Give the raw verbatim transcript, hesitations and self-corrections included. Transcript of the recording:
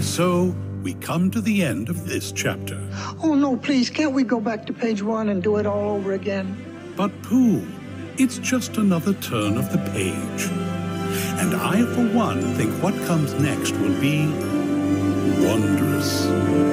So, we come to the end of this chapter. Oh, no, please, can't we go back to page one and do it all over again? But Pooh, it's just another turn of the page. And I, for one, think what comes next will be wondrous.